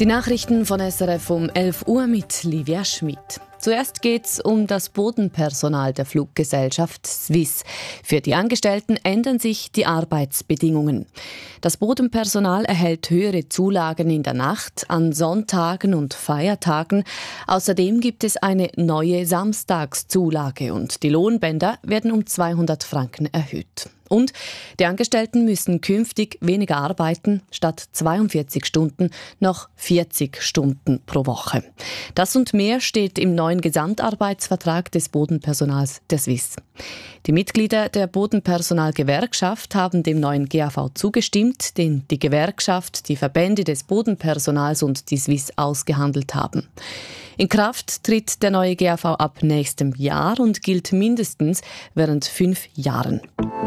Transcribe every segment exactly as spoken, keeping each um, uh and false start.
Die Nachrichten von S R F um elf Uhr mit Livia Schmid. Zuerst geht es um das Bodenpersonal der Fluggesellschaft Swiss. Für die Angestellten ändern sich die Arbeitsbedingungen. Das Bodenpersonal erhält höhere Zulagen in der Nacht, an Sonntagen und Feiertagen. Außerdem gibt es eine neue Samstagszulage und die Lohnbänder werden um zweihundert Franken erhöht. Und die Angestellten müssen künftig weniger arbeiten, statt zweiundvierzig Stunden noch vierzig Stunden pro Woche. Das und mehr steht im neuen Gesamtarbeitsvertrag des Bodenpersonals der Swiss. Die Mitglieder der Bodenpersonalgewerkschaft haben dem neuen G A V zugestimmt, den die Gewerkschaft, die Verbände des Bodenpersonals und die Swiss ausgehandelt haben. In Kraft tritt der neue G A V ab nächstem Jahr und gilt mindestens während fünf Jahren.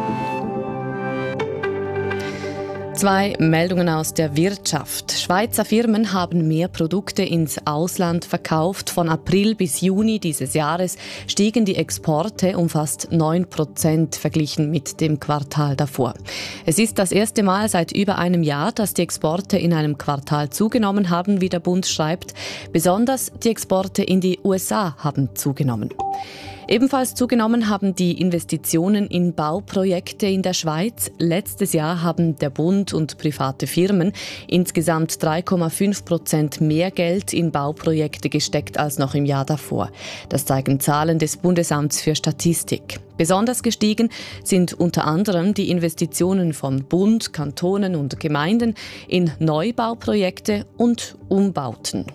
Zwei Meldungen aus der Wirtschaft. Schweizer Firmen haben mehr Produkte ins Ausland verkauft. Von April bis Juni dieses Jahres stiegen die Exporte um fast neun Prozent verglichen mit dem Quartal davor. Es ist das erste Mal seit über einem Jahr, dass die Exporte in einem Quartal zugenommen haben, wie der Bund schreibt. Besonders die Exporte in die U S A haben zugenommen. Ebenfalls zugenommen haben die Investitionen in Bauprojekte in der Schweiz. Letztes Jahr haben der Bund und private Firmen insgesamt drei Komma fünf Prozent mehr Geld in Bauprojekte gesteckt als noch im Jahr davor. Das zeigen Zahlen des Bundesamts für Statistik. Besonders gestiegen sind unter anderem die Investitionen von Bund, Kantonen und Gemeinden in Neubauprojekte und Umbauten.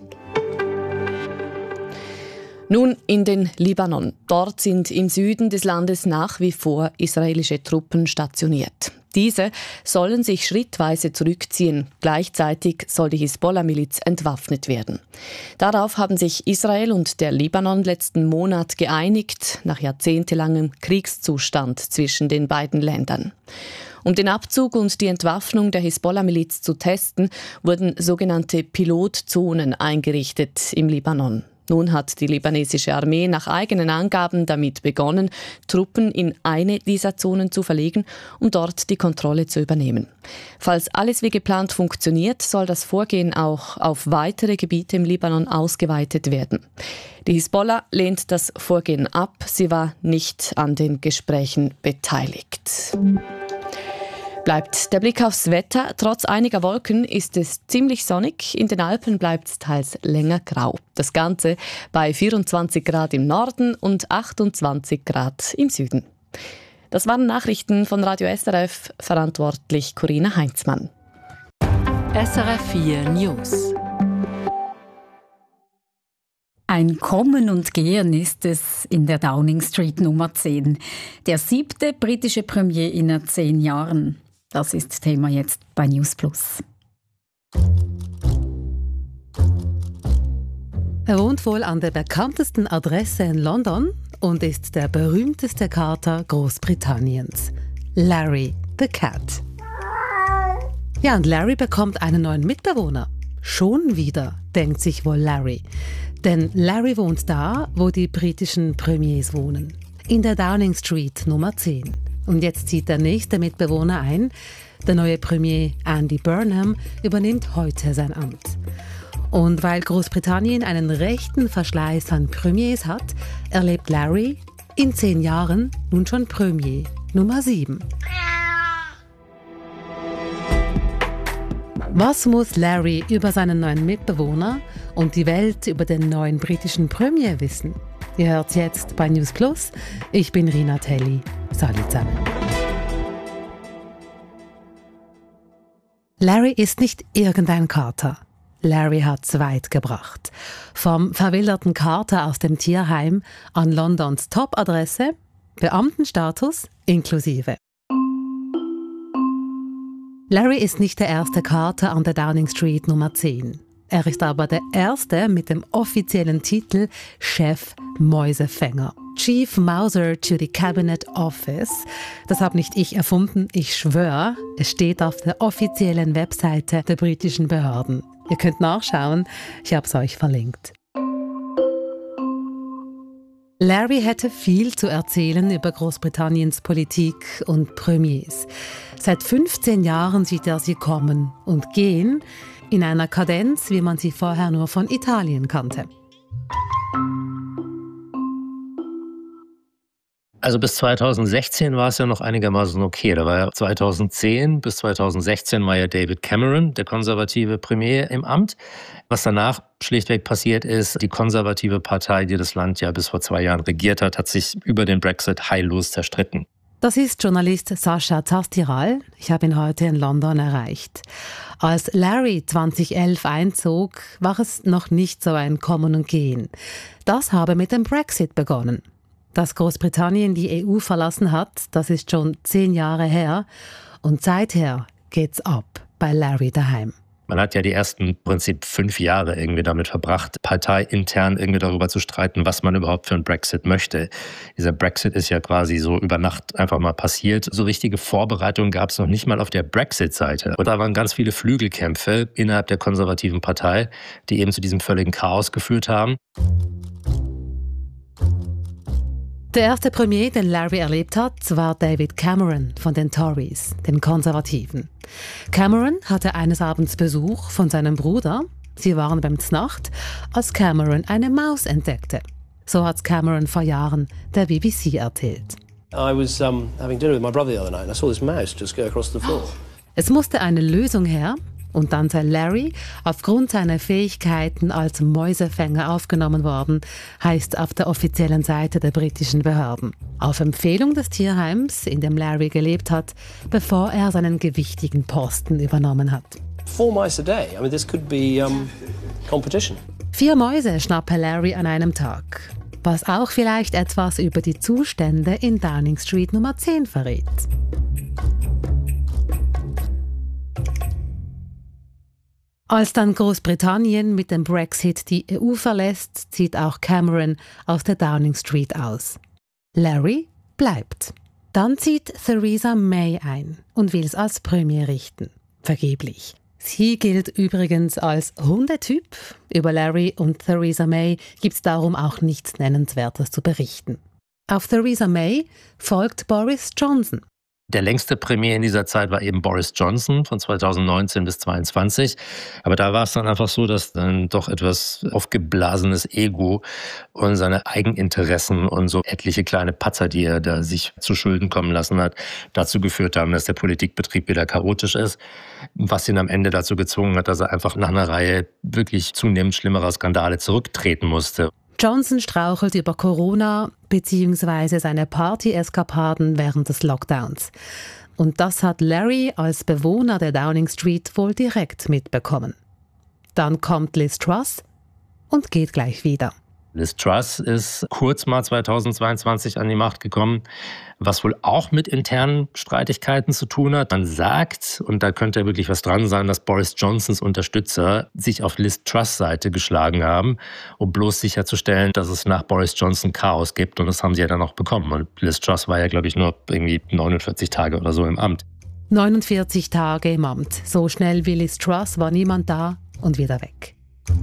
Nun in den Libanon. Dort sind im Süden des Landes nach wie vor israelische Truppen stationiert. Diese sollen sich schrittweise zurückziehen. Gleichzeitig soll die Hisbollah-Miliz entwaffnet werden. Darauf haben sich Israel und der Libanon letzten Monat geeinigt, nach jahrzehntelangem Kriegszustand zwischen den beiden Ländern. Um den Abzug und die Entwaffnung der Hisbollah-Miliz zu testen, wurden sogenannte Pilotzonen eingerichtet im Libanon. Nun hat die libanesische Armee nach eigenen Angaben damit begonnen, Truppen in eine dieser Zonen zu verlegen, um dort die Kontrolle zu übernehmen. Falls alles wie geplant funktioniert, soll das Vorgehen auch auf weitere Gebiete im Libanon ausgeweitet werden. Die Hisbollah lehnt das Vorgehen ab. Sie war nicht an den Gesprächen beteiligt. Bleibt der Blick aufs Wetter. Trotz einiger Wolken ist es ziemlich sonnig. In den Alpen bleibt es teils länger grau. Das Ganze bei vierundzwanzig Grad im Norden und achtundzwanzig Grad im Süden. Das waren Nachrichten von Radio S R F, verantwortlich Corinna Heinzmann. S R F vier News. Ein Kommen und Gehen ist es in der Downing Street Nummer zehn. Der siebte britische Premier in zehn Jahren. Das ist Thema jetzt bei News Plus. Er wohnt wohl an der bekanntesten Adresse in London und ist der berühmteste Kater Großbritanniens. Larry the Cat. Ja, und Larry bekommt einen neuen Mitbewohner. Schon wieder, denkt sich wohl Larry. Denn Larry wohnt da, wo die britischen Premiers wohnen. In der Downing Street Nummer zehn. Und jetzt zieht der nächste Mitbewohner ein. Der neue Premier Andy Burnham übernimmt heute sein Amt. Und weil Großbritannien einen rechten Verschleiß an Premiers hat, erlebt Larry in zehn Jahren nun schon Premier Nummer sieben. Was muss Larry über seinen neuen Mitbewohner und die Welt über den neuen britischen Premier wissen? Ihr hört jetzt bei News Plus. Ich bin Rina Telli. Salut zusammen. Larry ist nicht irgendein Kater. Larry hat's weit gebracht. Vom verwilderten Kater aus dem Tierheim an Londons Top-Adresse, Beamtenstatus inklusive. Larry ist nicht der erste Kater an der Downing Street Nummer zehn. Er ist aber der erste mit dem offiziellen Titel Chef Mäusefänger. Chief Mouser to the Cabinet Office. Das habe nicht ich erfunden, ich schwöre. Es steht auf der offiziellen Webseite der britischen Behörden. Ihr könnt nachschauen, ich habe es euch verlinkt. Larry hätte viel zu erzählen über Großbritanniens Politik und Premiers. Seit fünfzehn Jahren sieht er sie kommen und gehen. in einer Kadenz, wie man sie vorher nur von Italien kannte. Also bis zweitausendsechzehn war es ja noch einigermaßen okay. Da war ja zweitausendzehn bis zweitausendsechzehn war ja David Cameron, der konservative Premier, im Amt. Was danach schlichtweg passiert ist, die konservative Partei, die das Land ja bis vor zwei Jahren regiert hat, hat sich über den Brexit heillos zerstritten. Das ist Journalist Sascha Zastiral. Ich habe ihn heute in London erreicht. Als Larry zweitausendelf einzog, war es noch nicht so ein Kommen und Gehen. Das habe mit dem Brexit begonnen. Dass Großbritannien die E U verlassen hat, das ist schon zehn Jahre her. Und seither geht's ab bei Larry daheim. Man hat ja die ersten im Prinzip fünf Jahre irgendwie damit verbracht, parteiintern irgendwie darüber zu streiten, was man überhaupt für einen Brexit möchte. Dieser Brexit ist ja quasi so über Nacht einfach mal passiert. So richtige Vorbereitungen gab es noch nicht mal auf der Brexit-Seite. Und da waren ganz viele Flügelkämpfe innerhalb der konservativen Partei, die eben zu diesem völligen Chaos geführt haben. Der erste Premier, den Larry erlebt hat, war David Cameron von den Tories, den Konservativen. Cameron hatte eines Abends Besuch von seinem Bruder. Sie waren beim Znacht, als Cameron eine Maus entdeckte. So hat Cameron vor Jahren der B B C erzählt. I was um, having dinner with my brother the other night and I saw this mouse just go across the floor. Es musste eine Lösung her. Und dann sei Larry aufgrund seiner Fähigkeiten als Mäusefänger aufgenommen worden, heißt auf der offiziellen Seite der britischen Behörden. Auf Empfehlung des Tierheims, in dem Larry gelebt hat, bevor er seinen gewichtigen Posten übernommen hat. Four mice a day. I mean, this could be um, competition. Vier Mäuse schnappe Larry an einem Tag. Was auch vielleicht etwas über die Zustände in Downing Street Nummer zehn verrät. Als dann Großbritannien mit dem Brexit die E U verlässt, zieht auch Cameron aus der Downing Street aus. Larry bleibt. Dann zieht Theresa May ein und will es als Premier richten. Vergeblich. Sie gilt übrigens als Hundetyp. Über Larry und Theresa May gibt es darum auch nichts Nennenswertes zu berichten. Auf Theresa May folgt Boris Johnson. Der längste Premier in dieser Zeit war eben Boris Johnson von zweitausendneunzehn bis zweitausendzweiundzwanzig. Aber da war es dann einfach so, dass dann doch etwas aufgeblasenes Ego und seine Eigeninteressen und so etliche kleine Patzer, die er da sich zu Schulden kommen lassen hat, dazu geführt haben, dass der Politikbetrieb wieder chaotisch ist. Was ihn am Ende dazu gezwungen hat, dass er einfach nach einer Reihe wirklich zunehmend schlimmerer Skandale zurücktreten musste. Johnson strauchelt über Corona bzw. seine Party-Eskapaden während des Lockdowns. Und das hat Larry als Bewohner der Downing Street wohl direkt mitbekommen. Dann kommt Liz Truss und geht gleich wieder. Liz Truss ist kurz mal zweitausendzweiundzwanzig an die Macht gekommen, was wohl auch mit internen Streitigkeiten zu tun hat. Man sagt, und da könnte ja wirklich was dran sein, dass Boris Johnsons Unterstützer sich auf Liz Truss' Seite geschlagen haben, um bloß sicherzustellen, dass es nach Boris Johnson Chaos gibt. Und das haben sie ja dann auch bekommen. Und Liz Truss war ja, glaube ich, nur irgendwie neunundvierzig Tage oder so im Amt. neunundvierzig Tage im Amt. So schnell wie Liz Truss war niemand da und wieder weg.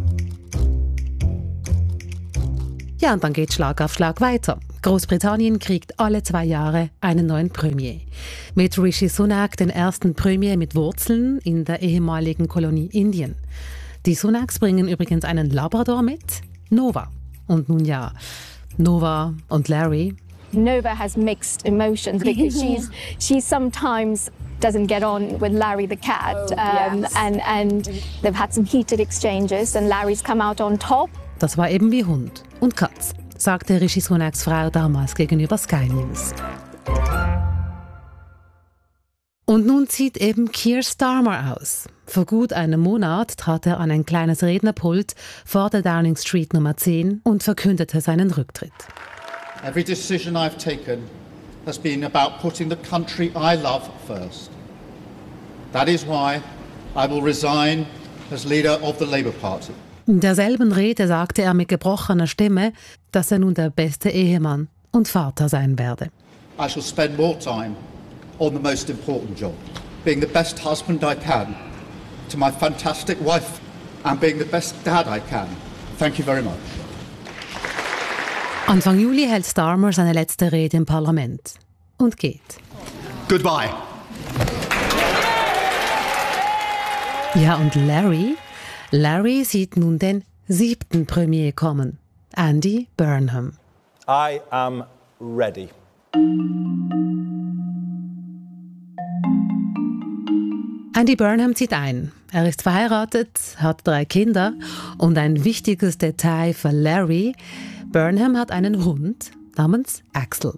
Ja, und dann geht Schlag auf Schlag weiter. Großbritannien kriegt alle zwei Jahre einen neuen Premier. Mit Rishi Sunak den ersten Premier mit Wurzeln in der ehemaligen Kolonie Indien. Die Sunaks bringen übrigens einen Labrador mit, Nova. Und nun ja, Nova und Larry. Nova has mixed emotions because she's she sometimes doesn't get on with Larry the cat, um, yes. and and they've had some heated exchanges and Larry's come out on top. Das war eben wie Hund und Katz, sagte Rishi Sunaks Frau damals gegenüber Sky News. Und nun zieht eben Keir Starmer aus. Vor gut einem Monat trat er an ein kleines Rednerpult vor der Downing Street Nummer zehn und verkündete seinen Rücktritt. Every decision I've taken has been about putting the country I love first. That is why I will resign as leader of the Labour Party. In derselben Rede sagte er mit gebrochener Stimme, dass er nun der beste Ehemann und Vater sein werde. I shall spend more time on the most important job, being the best husband I can to my fantastic wife and being the best dad I can. Thank you very much. Anfang Juli hält Starmer seine letzte Rede im Parlament und geht. Goodbye. Ja, und Larry? Larry sieht nun den siebten Premier kommen. Andy Burnham. I am ready. Andy Burnham zieht ein. Er ist verheiratet, hat drei Kinder und ein wichtiges Detail für Larry: Burnham hat einen Hund namens Axel.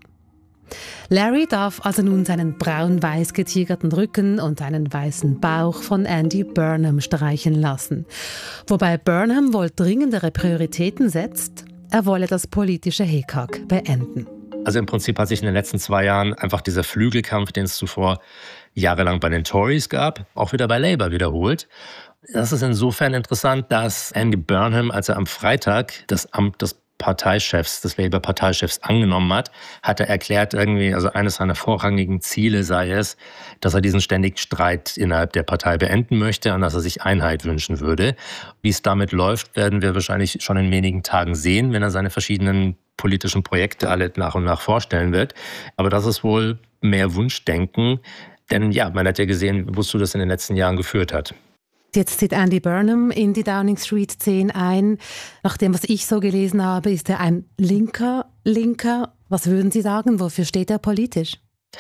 Larry darf also nun seinen braun-weiß getigerten Rücken und einen weißen Bauch von Andy Burnham streichen lassen. Wobei Burnham wohl dringendere Prioritäten setzt. Er wolle das politische Hickhack beenden. Also im Prinzip hat sich in den letzten zwei Jahren einfach dieser Flügelkampf, den es zuvor jahrelang bei den Tories gab, auch wieder bei Labour wiederholt. Das ist insofern interessant, dass Andy Burnham, als er am Freitag das Amt des Parteichefs, des Labour-Parteichefs angenommen hat, hat er erklärt, irgendwie, also eines seiner vorrangigen Ziele sei es, dass er diesen ständigen Streit innerhalb der Partei beenden möchte und dass er sich Einheit wünschen würde. Wie es damit läuft, werden wir wahrscheinlich schon in wenigen Tagen sehen, wenn er seine verschiedenen politischen Projekte alle nach und nach vorstellen wird. Aber das ist wohl mehr Wunschdenken, denn ja, man hat ja gesehen, wozu das in den letzten Jahren geführt hat. Jetzt zieht Andy Burnham in die Downing Street zehn ein. Nach dem, was ich so gelesen habe, ist er ein linker Linker. Was würden Sie sagen, wofür steht er politisch?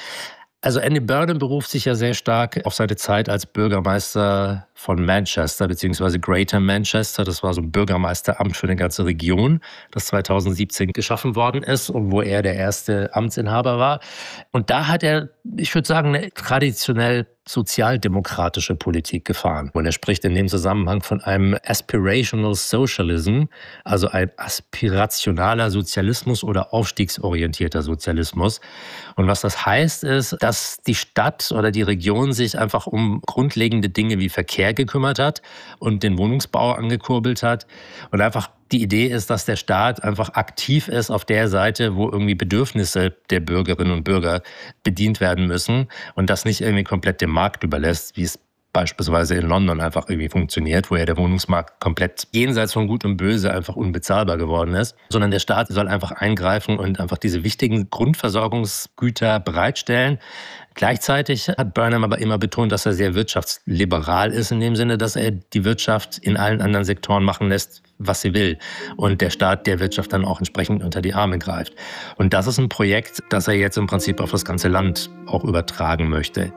Also Andy Burnham beruft sich ja sehr stark auf seine Zeit als Bürgermeister von Manchester bzw. Greater Manchester. Das war so ein Bürgermeisteramt für eine ganze Region, das zweitausendsiebzehn geschaffen worden ist und wo er der erste Amtsinhaber war. Und da hat er, ich würde sagen, eine traditionell sozialdemokratische Politik gefahren. Und er spricht in dem Zusammenhang von einem Aspirational Socialism, also ein aspirationaler Sozialismus oder aufstiegsorientierter Sozialismus. Und was das heißt, ist, dass die Stadt oder die Region sich einfach um grundlegende Dinge wie Verkehr gekümmert hat und den Wohnungsbau angekurbelt hat. Und einfach die Idee ist, dass der Staat einfach aktiv ist auf der Seite, wo irgendwie Bedürfnisse der Bürgerinnen und Bürger bedient werden müssen und das nicht irgendwie komplett dem Markt überlässt, wie es beispielsweise in London einfach irgendwie funktioniert, wo ja der Wohnungsmarkt komplett jenseits von Gut und Böse einfach unbezahlbar geworden ist, sondern der Staat soll einfach eingreifen und einfach diese wichtigen Grundversorgungsgüter bereitstellen. Gleichzeitig hat Burnham aber immer betont, dass er sehr wirtschaftsliberal ist, in dem Sinne, dass er die Wirtschaft in allen anderen Sektoren machen lässt, was sie will. Und der Staat der Wirtschaft dann auch entsprechend unter die Arme greift. Und das ist ein Projekt, das er jetzt im Prinzip auf das ganze Land auch übertragen möchte.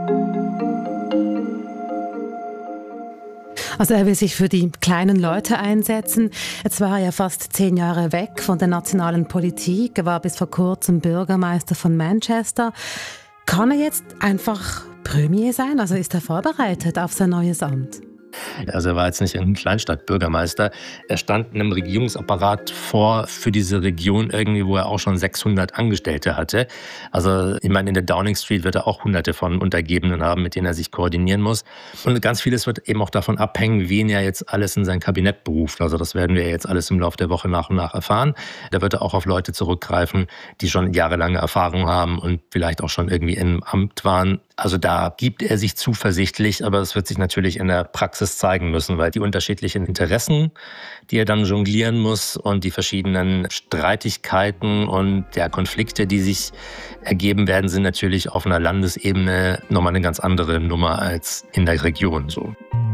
Also er will sich für die kleinen Leute einsetzen. Jetzt war er ja fast zehn Jahre weg von der nationalen Politik. Er war bis vor kurzem Bürgermeister von Manchester. Kann er jetzt einfach Premier sein? Also ist er vorbereitet auf sein neues Amt? Also er war jetzt nicht irgendein Kleinstadtbürgermeister. Er stand einem Regierungsapparat vor für diese Region irgendwie, wo er auch schon sechshundert Angestellte hatte. Also ich meine, in der Downing Street wird er auch hunderte von Untergebenen haben, mit denen er sich koordinieren muss. Und ganz vieles wird eben auch davon abhängen, wen er jetzt alles in sein Kabinett beruft. Also das werden wir jetzt alles im Laufe der Woche nach und nach erfahren. Da wird er auch auf Leute zurückgreifen, die schon jahrelange Erfahrung haben und vielleicht auch schon irgendwie im Amt waren. Also da gibt er sich zuversichtlich, aber es wird sich natürlich in der Praxis zeigen müssen, weil die unterschiedlichen Interessen, die er dann jonglieren muss und die verschiedenen Streitigkeiten und der Konflikte, die sich ergeben werden, sind natürlich auf einer Landesebene nochmal eine ganz andere Nummer als in der Region so.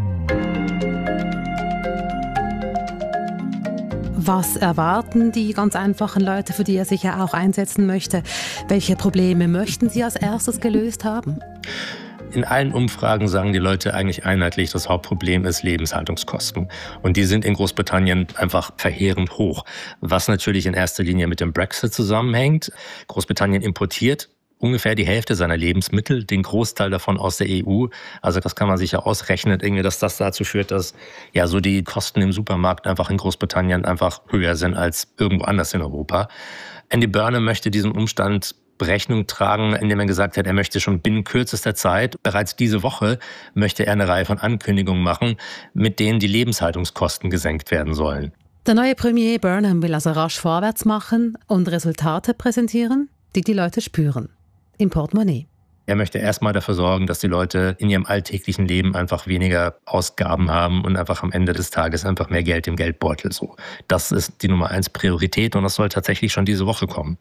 Was erwarten die ganz einfachen Leute, für die er sich ja auch einsetzen möchte? Welche Probleme möchten Sie als erstes gelöst haben? In allen Umfragen sagen die Leute eigentlich einheitlich, das Hauptproblem ist Lebenshaltungskosten. Und die sind in Großbritannien einfach verheerend hoch. Was natürlich in erster Linie mit dem Brexit zusammenhängt. Großbritannien importiert ungefähr die Hälfte seiner Lebensmittel, den Großteil davon aus der E U. Also das kann man sich ja ausrechnen, irgendwie, dass das dazu führt, dass ja so die Kosten im Supermarkt einfach in Großbritannien einfach höher sind als irgendwo anders in Europa. Andy Burnham möchte diesen Umstand Rechnung tragen, indem er gesagt hat, er möchte schon binnen kürzester Zeit, bereits diese Woche, möchte er eine Reihe von Ankündigungen machen, mit denen die Lebenshaltungskosten gesenkt werden sollen. Der neue Premier Burnham will also rasch vorwärts machen und Resultate präsentieren, die die Leute spüren. Im Portemonnaie. Er möchte erstmal dafür sorgen, dass die Leute in ihrem alltäglichen Leben einfach weniger Ausgaben haben und einfach am Ende des Tages einfach mehr Geld im Geldbeutel. So, das ist die Nummer eins Priorität und das soll tatsächlich schon diese Woche kommen.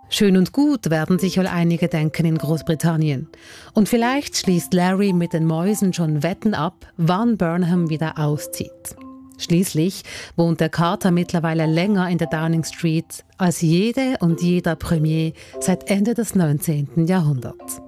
Schön und gut, werden sich wohl einige denken in Großbritannien. Und vielleicht schließt Larry mit den Mäusen schon Wetten ab, wann Burnham wieder auszieht. Schließlich wohnt der Carter mittlerweile länger in der Downing Street als jede und jeder Premier seit Ende des neunzehnten Jahrhunderts.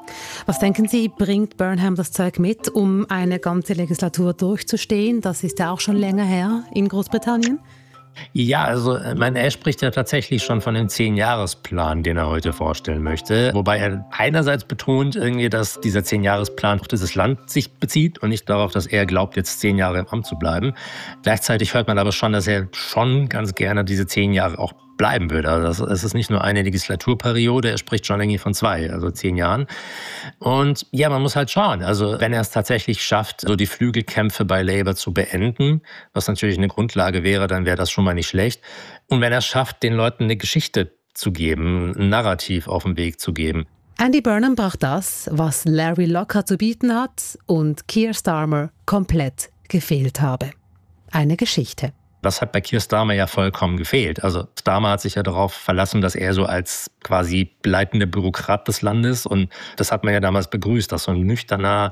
Was denken Sie, bringt Burnham das Zeug mit, um eine ganze Legislatur durchzustehen? Das ist ja auch schon länger her in Großbritannien. Ja, also mein, er spricht ja tatsächlich schon von dem Zehn-Jahres-Plan, den er heute vorstellen möchte. Wobei er einerseits betont, irgendwie, dass dieser Zehn-Jahres-Plan auf dieses Land sich bezieht und nicht darauf, dass er glaubt, jetzt zehn Jahre im Amt zu bleiben. Gleichzeitig hört man aber schon, dass er schon ganz gerne diese zehn Jahre auch bleiben würde. Also es ist nicht nur eine Legislaturperiode, er spricht schon irgendwie von zwei, also zehn Jahren. Und ja, man muss halt schauen. Also wenn er es tatsächlich schafft, so die Flügelkämpfe bei Labour zu beenden, was natürlich eine Grundlage wäre, dann wäre das schon mal nicht schlecht. Und wenn er es schafft, den Leuten eine Geschichte zu geben, ein Narrativ auf den Weg zu geben. Andy Burnham braucht das, was Larry Locker zu bieten hat und Keir Starmer komplett gefehlt habe. Eine Geschichte. Das hat bei Keir Starmer ja vollkommen gefehlt. Also Starmer hat sich ja darauf verlassen, dass er so als quasi leitender Bürokrat des Landes, und das hat man ja damals begrüßt, dass so ein nüchterner,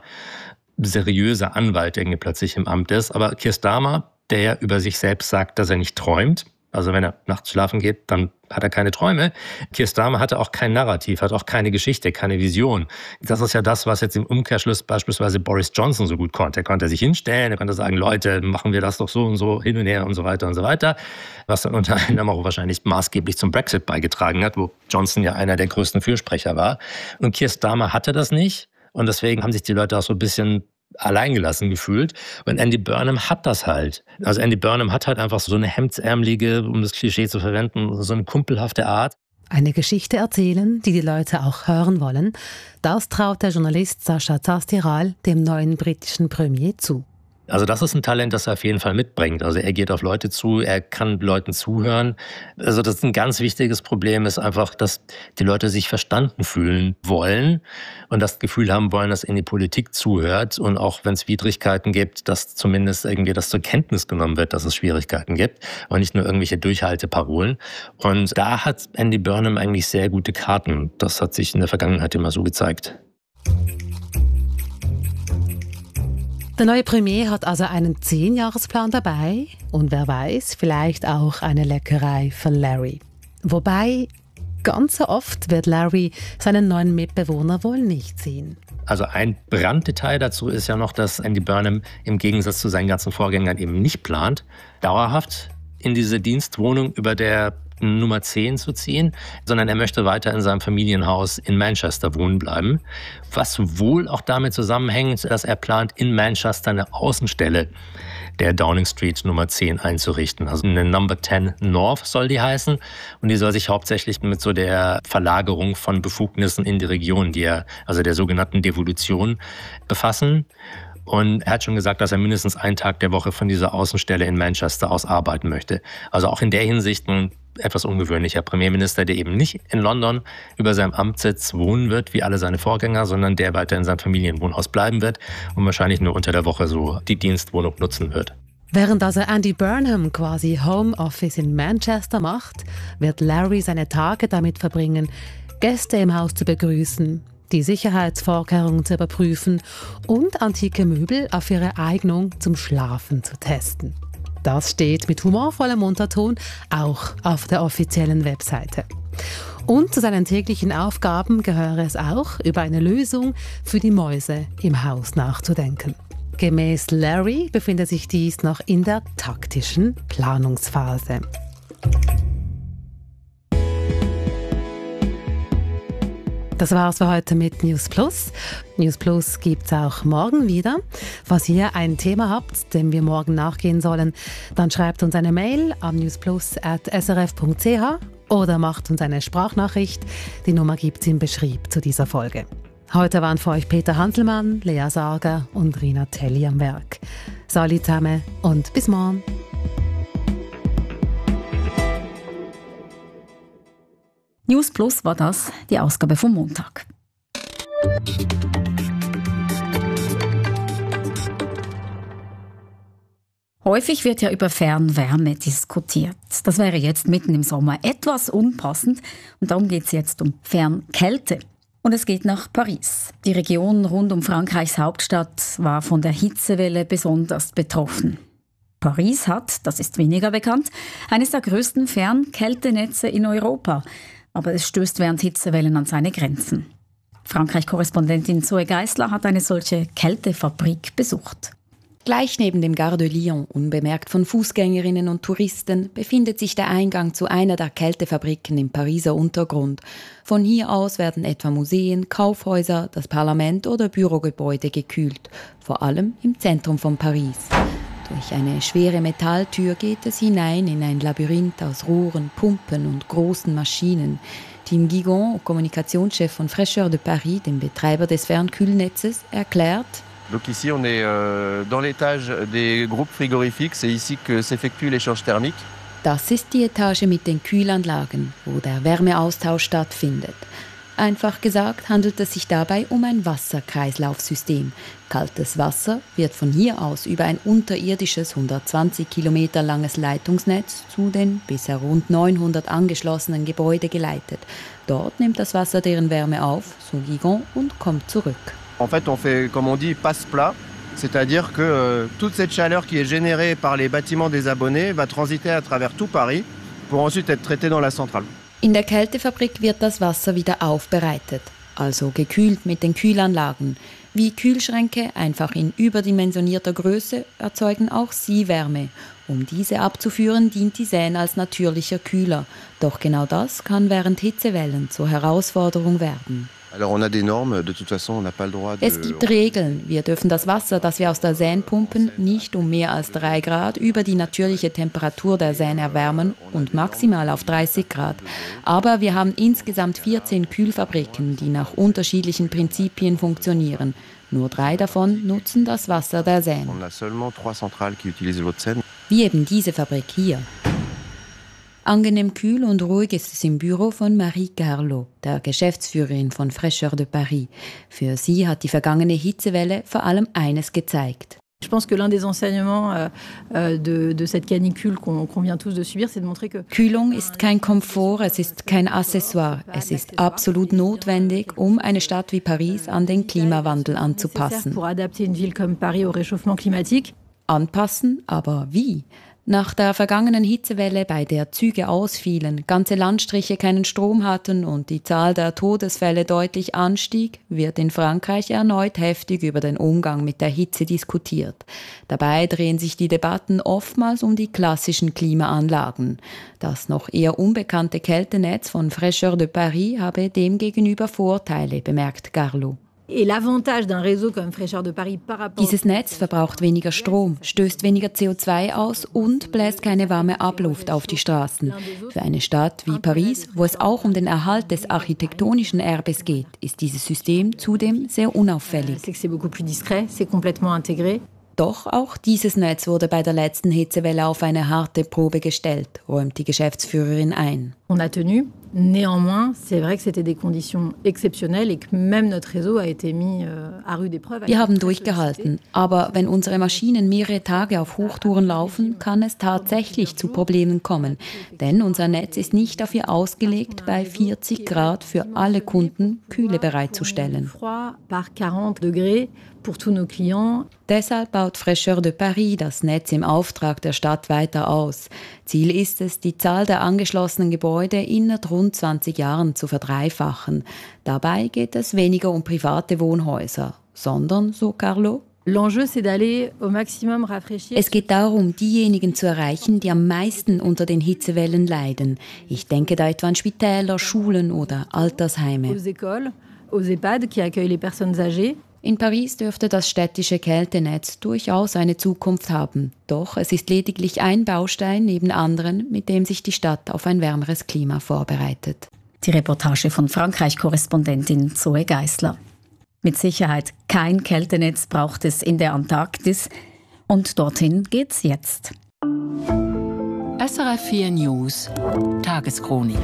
seriöser Anwalt irgendwie plötzlich im Amt ist. Aber Keir Starmer, der ja über sich selbst sagt, dass er nicht träumt, also wenn er nachts schlafen geht, dann hat er keine Träume. Keir Starmer hatte auch kein Narrativ, hat auch keine Geschichte, keine Vision. Das ist ja das, was jetzt im Umkehrschluss beispielsweise Boris Johnson so gut konnte. Er konnte sich hinstellen, er konnte sagen, Leute, machen wir das doch so und so, hin und her und so weiter und so weiter. Was dann unter anderem auch wahrscheinlich maßgeblich zum Brexit beigetragen hat, wo Johnson ja einer der größten Fürsprecher war. Und Keir Starmer hatte das nicht. Und deswegen haben sich die Leute auch so ein bisschen alleingelassen gefühlt. Und Andy Burnham hat das halt. Also Andy Burnham hat halt einfach so eine hemdsärmelige, um das Klischee zu verwenden, so eine kumpelhafte Art. Eine Geschichte erzählen, die die Leute auch hören wollen. Das traut der Journalist Sascha Zastiral dem neuen britischen Premier zu. Also das ist ein Talent, das er auf jeden Fall mitbringt. Also er geht auf Leute zu, er kann Leuten zuhören. Also das ist ein ganz wichtiges Problem, ist einfach, dass die Leute sich verstanden fühlen wollen und das Gefühl haben wollen, dass ihnen die Politik zuhört. Und auch wenn es Widrigkeiten gibt, dass zumindest irgendwie das zur Kenntnis genommen wird, dass es Schwierigkeiten gibt und nicht nur irgendwelche Durchhalteparolen. Und da hat Andy Burnham eigentlich sehr gute Karten. Das hat sich in der Vergangenheit immer so gezeigt. Der neue Premier hat also einen Zehn-Jahresplan dabei und wer weiß, vielleicht auch eine Leckerei für Larry. Wobei, ganz so oft wird Larry seinen neuen Mitbewohner wohl nicht sehen. Also ein Branddetail dazu ist ja noch, dass Andy Burnham im Gegensatz zu seinen ganzen Vorgängern eben nicht plant, dauerhaft in diese Dienstwohnung über der Nummer zehn zu ziehen, sondern er möchte weiter in seinem Familienhaus in Manchester wohnen bleiben. Was wohl auch damit zusammenhängt, dass er plant, in Manchester eine Außenstelle der Downing Street Nummer zehn einzurichten. Also eine Number zehn North soll die heißen. Und die soll sich hauptsächlich mit so der Verlagerung von Befugnissen in die Region, die er, also der sogenannten Devolution, befassen. Und er hat schon gesagt, dass er mindestens einen Tag der Woche von dieser Außenstelle in Manchester aus arbeiten möchte. Also auch in der Hinsicht ein etwas ungewöhnlicher Premierminister, der eben nicht in London über seinem Amtssitz wohnen wird, wie alle seine Vorgänger, sondern der weiter in seinem Familienwohnhaus bleiben wird und wahrscheinlich nur unter der Woche so die Dienstwohnung nutzen wird. Während also Andy Burnham quasi Homeoffice in Manchester macht, wird Larry seine Tage damit verbringen, Gäste im Haus zu begrüßen, die Sicherheitsvorkehrungen zu überprüfen und antike Möbel auf ihre Eignung zum Schlafen zu testen. Das steht mit humorvollem Unterton auch auf der offiziellen Webseite. Und zu seinen täglichen Aufgaben gehöre es auch, über eine Lösung für die Mäuse im Haus nachzudenken. Gemäß Larry befindet sich dies noch in der taktischen Planungsphase. Das war's für heute mit News Plus. News Plus gibt's auch morgen wieder. Falls ihr ein Thema habt, dem wir morgen nachgehen sollen, dann schreibt uns eine Mail an newsplus at s r f punkt c h oder macht uns eine Sprachnachricht. Die Nummer gibt's im Beschrieb zu dieser Folge. Heute waren für euch Peter Hanselmann, Lea Sager und Rina Telli am Werk. Salut zusammen und bis morgen. News Plus war das, die Ausgabe vom Montag. Häufig wird ja über Fernwärme diskutiert. Das wäre jetzt mitten im Sommer etwas unpassend und darum geht es jetzt um Fernkälte. Und es geht nach Paris. Die Region rund um Frankreichs Hauptstadt war von der Hitzewelle besonders betroffen. Paris hat, das ist weniger bekannt, eines der größten Fernkältenetze in Europa. Aber es stößt während Hitzewellen an seine Grenzen. Frankreich-Korrespondentin Zoe Geisler hat eine solche Kältefabrik besucht. Gleich neben dem Gare de Lyon, unbemerkt von Fußgängerinnen und Touristen, befindet sich der Eingang zu einer der Kältefabriken im Pariser Untergrund. Von hier aus werden etwa Museen, Kaufhäuser, das Parlament oder Bürogebäude gekühlt, vor allem im Zentrum von Paris. Durch eine schwere Metalltür geht es hinein in ein Labyrinth aus Rohren, Pumpen und großen Maschinen. Tim Guigon, Kommunikationschef von Fraîcheur de Paris, dem Betreiber des Fernkühlnetzes, erklärt: Donc ici, on est euh, dans l'étage des groupes frigorifiques. C'est ici que s'effectue l'échange thermique. Das ist die Etage mit den Kühlanlagen, wo der Wärmeaustausch stattfindet. Einfach gesagt handelt es sich dabei um ein Wasserkreislaufsystem. Kaltes Wasser wird von hier aus über ein unterirdisches hundertzwanzig Kilometer langes Leitungsnetz zu den bisher rund neunhundert angeschlossenen Gebäuden geleitet. Dort nimmt das Wasser deren Wärme auf, so Guigon, und kommt zurück. En fait, on fait, comme on dit, passe-plat, c'est-à-dire que euh, toute cette chaleur qui est générée par les bâtiments des abonnés va transiter à travers tout Paris pour ensuite être traitée dans la centrale. In der Kältefabrik wird das Wasser wieder aufbereitet, also gekühlt mit den Kühlanlagen. Wie Kühlschränke, einfach in überdimensionierter Größe, erzeugen auch sie Wärme. Um diese abzuführen, dient die Seine als natürlicher Kühler. Doch genau das kann während Hitzewellen zur Herausforderung werden. Alors on a des normes, de toute façon, on n'a pas le droit de... Es gibt Regeln. Wir dürfen das Wasser, das wir aus der Seine pumpen, nicht um mehr als drei Grad über die natürliche Temperatur der Seine erwärmen und maximal auf dreißig Grad. Aber wir haben insgesamt vierzehn Kühlfabriken, die nach unterschiedlichen Prinzipien funktionieren. Nur drei davon nutzen das Wasser der Seine. On a seulement trois centrales qui utilisent l'eau de Seine. Wie eben diese Fabrik hier. Angenehm kühl und ruhig ist es im Büro von Marie Carlot, der Geschäftsführerin von Fraîcheur de Paris. Für sie hat die vergangene Hitzewelle vor allem eines gezeigt. Je pense que l'un des enseignements euh, de, de cette canicule qu'on, qu'on vient tous de subir, c'est de montrer que... Kühlung ist kein Komfort, es ist kein Accessoire. Es ist absolut notwendig, um eine Stadt wie Paris an den Klimawandel anzupassen. Pour adapter une ville comme Paris au réchauffement climatique. Anpassen, aber wie? Nach der vergangenen Hitzewelle, bei der Züge ausfielen, ganze Landstriche keinen Strom hatten und die Zahl der Todesfälle deutlich anstieg, wird in Frankreich erneut heftig über den Umgang mit der Hitze diskutiert. Dabei drehen sich die Debatten oftmals um die klassischen Klimaanlagen. Das noch eher unbekannte Kältenetz von Fraîcheur de Paris habe demgegenüber Vorteile, bemerkt Carlot. Dieses Netz verbraucht weniger Strom, stößt weniger C O zwei aus und bläst keine warme Abluft auf die Straßen. Für eine Stadt wie Paris, wo es auch um den Erhalt des architektonischen Erbes geht, ist dieses System zudem sehr unauffällig. Doch auch dieses Netz wurde bei der letzten Hitzewelle auf eine harte Probe gestellt, räumt die Geschäftsführerin ein. On a tenu. Néanmoins, c'est vrai que c'était des conditions exceptionnelles et que même notre réseau a été mis à rude épreuve. Wir haben durchgehalten, aber wenn unsere Maschinen mehrere Tage auf Hochtouren laufen, kann es tatsächlich zu Problemen kommen. Denn unser Netz ist nicht dafür ausgelegt, bei vierzig Grad für alle Kunden Kühle bereitzustellen. Deshalb baut Fraîcheur de Paris das Netz im Auftrag der Stadt weiter aus. Ziel ist es, die Zahl der angeschlossenen Gebäude innerhalb rund zwanzig Jahren zu verdreifachen. Dabei geht es weniger um private Wohnhäuser, sondern, so Carlot, es geht darum, diejenigen zu erreichen, die am meisten unter den Hitzewellen leiden. Ich denke da etwa an Spitäler, Schulen oder Altersheime. In Paris dürfte das städtische Kältenetz durchaus eine Zukunft haben. Doch es ist lediglich ein Baustein neben anderen, mit dem sich die Stadt auf ein wärmeres Klima vorbereitet. Die Reportage von Frankreich-Korrespondentin Zoe Geisler. Mit Sicherheit kein Kältenetz braucht es in der Antarktis. Und dorthin geht's jetzt. S R F vier News Tageschronik.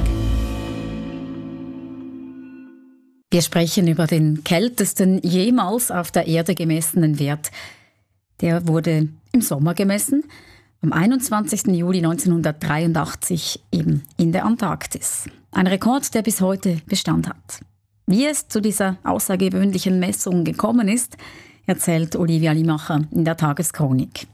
Wir sprechen über den kältesten jemals auf der Erde gemessenen Wert. Der wurde im Sommer gemessen, Am einundzwanzigsten Juli neunzehnhundertdreiundachtzig eben in der Antarktis. Ein Rekord, der bis heute Bestand hat. Wie es zu dieser außergewöhnlichen Messung gekommen ist, erzählt Olivia Limacher in der Tageschronik.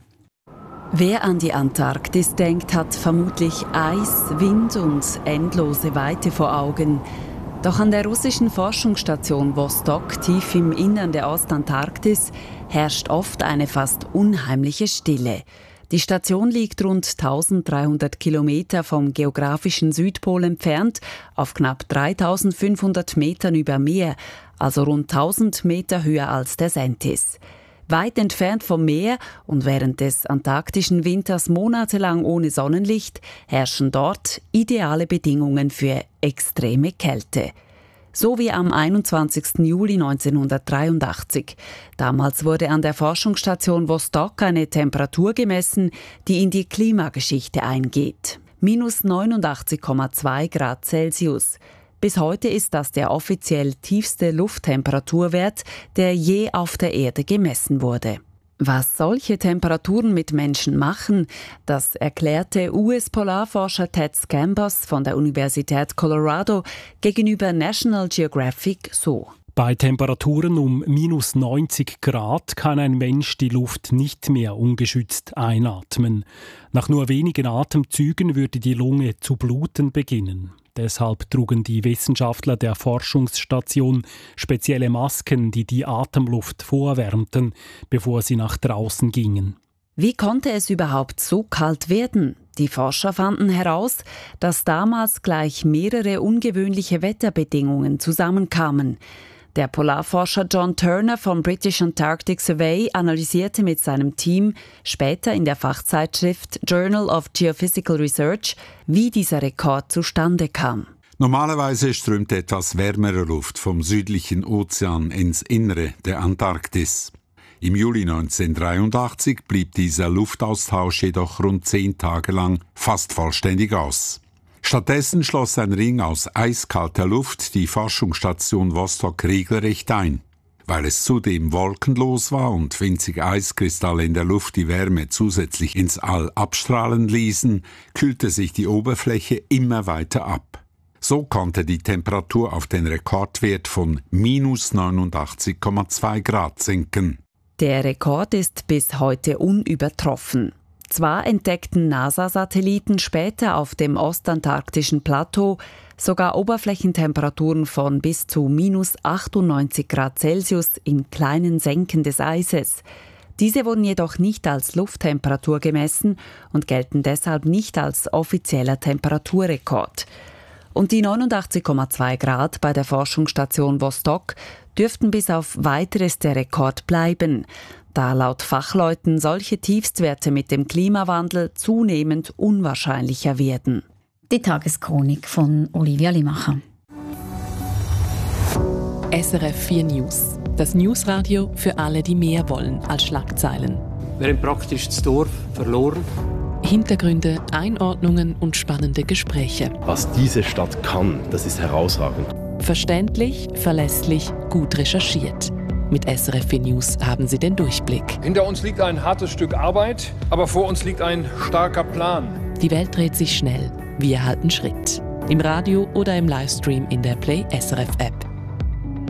Wer an die Antarktis denkt, hat vermutlich Eis, Wind und endlose Weite vor Augen. Doch an der russischen Forschungsstation Vostok, tief im Innern der Ostantarktis, herrscht oft eine fast unheimliche Stille. Die Station liegt rund eintausenddreihundert Kilometer vom geografischen Südpol entfernt, auf knapp dreitausendfünfhundert Metern über Meer, also rund tausend Meter höher als der Sentis. Weit entfernt vom Meer und während des antarktischen Winters monatelang ohne Sonnenlicht herrschen dort ideale Bedingungen für extreme Kälte. So wie am einundzwanzigsten Juli neunzehnhundertdreiundachtzig. Damals wurde an der Forschungsstation Vostok eine Temperatur gemessen, die in die Klimageschichte eingeht. Minus neunundachtzig Komma zwei Grad Celsius. Bis heute ist das der offiziell tiefste Lufttemperaturwert, der je auf der Erde gemessen wurde. Was solche Temperaturen mit Menschen machen, das erklärte U S-Polarforscher Ted Scambos von der Universität Colorado gegenüber National Geographic so. Bei Temperaturen um minus neunzig Grad kann ein Mensch die Luft nicht mehr ungeschützt einatmen. Nach nur wenigen Atemzügen würde die Lunge zu bluten beginnen. Deshalb trugen die Wissenschaftler der Forschungsstation spezielle Masken, die die Atemluft vorwärmten, bevor sie nach draußen gingen. Wie konnte es überhaupt so kalt werden? Die Forscher fanden heraus, dass damals gleich mehrere ungewöhnliche Wetterbedingungen zusammenkamen. Der Polarforscher John Turner vom British Antarctic Survey analysierte mit seinem Team später in der Fachzeitschrift Journal of Geophysical Research, wie dieser Rekord zustande kam. Normalerweise strömt etwas wärmere Luft vom südlichen Ozean ins Innere der Antarktis. Im Juli neunzehnhundertdreiundachtzig blieb dieser Luftaustausch jedoch rund zehn Tage lang fast vollständig aus. Stattdessen schloss ein Ring aus eiskalter Luft die Forschungsstation Vostok regelrecht ein. Weil es zudem wolkenlos war und winzige Eiskristalle in der Luft die Wärme zusätzlich ins All abstrahlen ließen, kühlte sich die Oberfläche immer weiter ab. So konnte die Temperatur auf den Rekordwert von minus neunundachtzig Komma zwei Grad sinken. Der Rekord ist bis heute unübertroffen. Zwar entdeckten NASA-Satelliten später auf dem ostantarktischen Plateau sogar Oberflächentemperaturen von bis zu minus achtundneunzig Grad Celsius in kleinen Senken des Eises. Diese wurden jedoch nicht als Lufttemperatur gemessen und gelten deshalb nicht als offizieller Temperaturrekord. Und die neunundachtzig Komma zwei Grad bei der Forschungsstation Vostok dürften bis auf Weiteres der Rekord bleiben, da laut Fachleuten solche Tiefstwerte mit dem Klimawandel zunehmend unwahrscheinlicher werden. Die Tageschronik von Olivia Limacher. S R F vier News. Das Newsradio für alle, die mehr wollen als Schlagzeilen. Wir haben praktisch das Dorf verloren. Hintergründe, Einordnungen und spannende Gespräche. Was diese Stadt kann, das ist herausragend. Verständlich, verlässlich, gut recherchiert. Mit S R F vier News haben Sie den Durchblick. Hinter uns liegt ein hartes Stück Arbeit, aber vor uns liegt ein starker Plan. Die Welt dreht sich schnell. Wir halten Schritt. Im Radio oder im Livestream in der Play S R F App.